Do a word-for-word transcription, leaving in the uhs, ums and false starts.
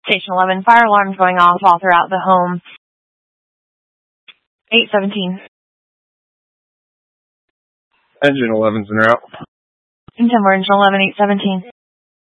Station eleven, fire alarms going off all throughout the home. eight seventeen. Engine eleven's en route. Engine eleven, eight seventeen.